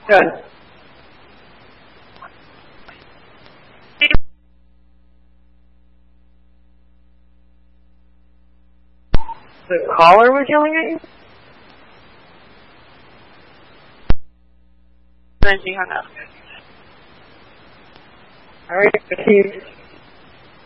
Good. The caller was yelling at you? Then she hung up. Alright,